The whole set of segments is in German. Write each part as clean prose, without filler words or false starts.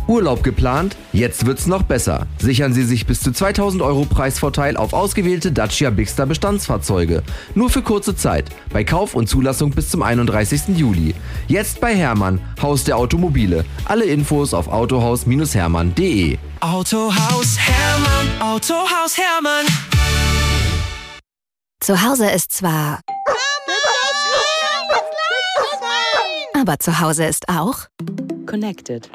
Urlaub geplant? Jetzt wird's noch besser. Sichern Sie sich bis zu 2.000 € Preisvorteil auf ausgewählte Dacia Bigster Bestandsfahrzeuge. Nur für kurze Zeit. Bei Kauf und Zulassung bis zum 31. Juli. Jetzt bei Hermann, Haus der Automobile. Alle Infos auf autohaus-hermann.de. Autohaus Hermann, Autohaus Hermann. Zu Hause ist zwar... Aber zu Hause ist auch... Connected.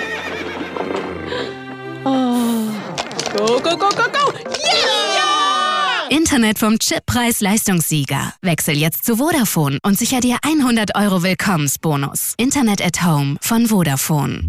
Oh. Go, go, go, go, go! Yeah! Internet vom Chippreis-Leistungssieger. Wechsel jetzt zu Vodafone und sicher dir 100 € Willkommensbonus. Internet at Home von Vodafone.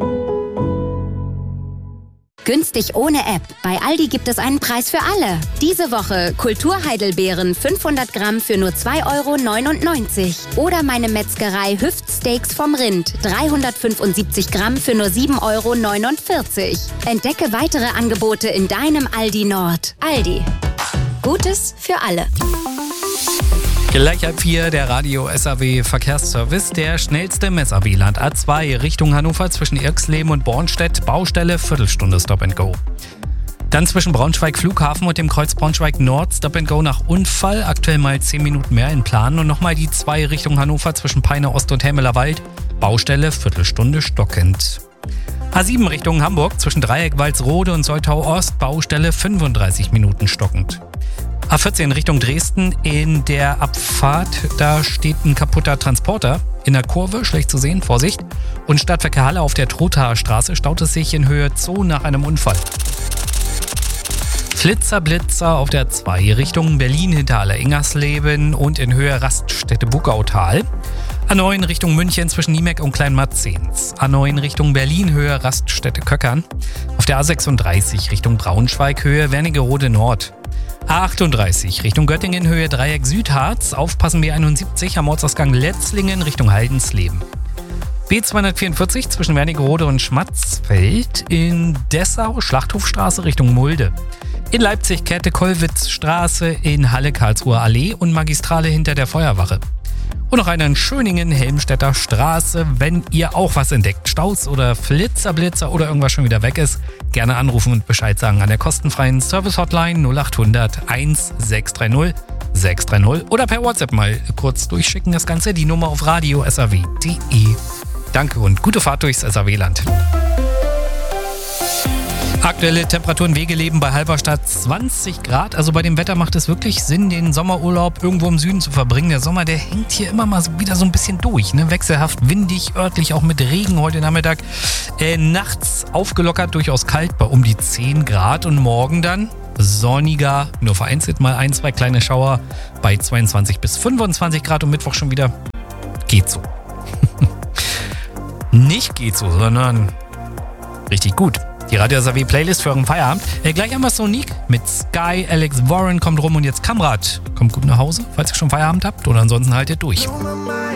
Günstig ohne App. Bei Aldi gibt es einen Preis für alle. Diese Woche Kulturheidelbeeren 500 Gramm für nur 2,99 €. Oder meine Metzgerei Hüftsteaks vom Rind 375 Gramm für nur 7,49 €. Entdecke weitere Angebote in deinem Aldi Nord. Aldi. Gutes für alle. Gleich ab 4 der Radio SAW Verkehrsservice. Der schnellste Mess-AB-Land A2 Richtung Hannover zwischen Irxleben und Bornstedt. Baustelle, Viertelstunde Stop and Go. Dann zwischen Braunschweig Flughafen und dem Kreuz Braunschweig Nord Stop and Go nach Unfall. Aktuell mal 10 Minuten mehr in Plan. Und nochmal die 2 Richtung Hannover zwischen Peine Ost und Helmeler Wald. Baustelle, Viertelstunde stockend. A7 Richtung Hamburg zwischen Dreieck Walsrode und Soltau Ost. Baustelle, 35 Minuten stockend. A14 Richtung Dresden in der Abfahrt, da steht ein kaputter Transporter. In der Kurve, schlecht zu sehen, Vorsicht. Und Stadtverkehr Halle auf der Trothaer Straße staut es sich in Höhe Zoo nach einem Unfall. Flitzer-Blitzer auf der 2 Richtung Berlin hinter Aller-Ingersleben und in Höhe Raststätte Buckautal. A9 Richtung München zwischen Niemeck und Kleinmarzens. A9 Richtung Berlin Höhe Raststätte Köckern. Auf der A36 Richtung Braunschweig Höhe Wernigerode Nord. A38 Richtung Göttingen Höhe Dreieck Südharz. Aufpassen B71 am Ortsausgang Letzlingen Richtung Haldensleben. B244 zwischen Wernigerode und Schmatzfeld. In Dessau Schlachthofstraße Richtung Mulde. In Leipzig Käthe-Kollwitz-Straße, in Halle Karlsruher Allee und Magistrale hinter der Feuerwache. Und noch eine in Schöningen, Helmstedter Straße. Wenn ihr auch was entdeckt, Staus oder Flitzer-Blitzer oder irgendwas schon wieder weg ist, gerne anrufen und Bescheid sagen an der kostenfreien Service-Hotline 0800 1630 630 oder per WhatsApp mal kurz durchschicken das Ganze, die Nummer auf radio.saw.de. Danke und gute Fahrt durchs SAW-Land. Aktuelle Temperaturen Wegeleben bei Halberstadt 20 Grad. Also bei dem Wetter macht es wirklich Sinn, den Sommerurlaub irgendwo im Süden zu verbringen. Der Sommer, der hängt hier immer mal wieder so ein bisschen durch. Ne? Wechselhaft, windig, örtlich auch mit Regen heute Nachmittag. Nachts aufgelockert, durchaus kalt bei um die 10 Grad. Und morgen dann sonniger, nur vereinzelt mal 1, 2 kleine Schauer bei 22 bis 25 Grad. Und Mittwoch schon wieder geht so. Nicht geht so, sondern richtig gut. Die Radio SAW Playlist für euren Feierabend. Gleich einmal Sonic mit Sky, Alex Warren kommt rum und jetzt Kamrat. Kommt gut nach Hause, falls ihr schon Feierabend habt oder ansonsten haltet durch.